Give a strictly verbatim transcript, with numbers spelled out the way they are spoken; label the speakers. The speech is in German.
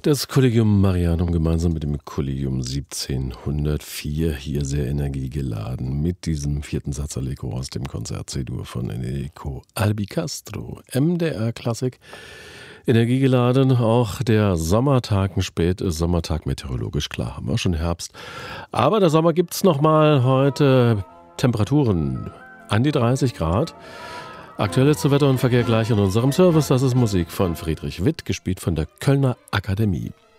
Speaker 1: Das Collegium Marianum gemeinsam mit dem Collegium siebzehnhundertvier hier sehr energiegeladen mit diesem vierten Satz Allegro aus dem Konzert C-Dur von Enrico Albicastro. M D R Klassik, energiegeladen, auch der Sommertag, ein spät Sommertag, meteorologisch klar, haben wir schon Herbst. Aber der Sommer gibt es nochmal heute Temperaturen an die dreißig Grad. Aktuell zu Wetter und Verkehr gleich in unserem Service. Das ist Musik von Friedrich Witt, gespielt von der Kölner Akademie.